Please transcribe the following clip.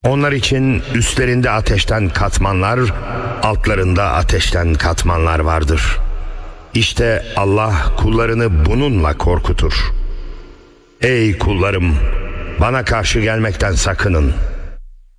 Onlar için üstlerinde ateşten katmanlar, altlarında ateşten katmanlar vardır. İşte Allah kullarını bununla korkutur. Ey kullarım! Bana karşı gelmekten sakının.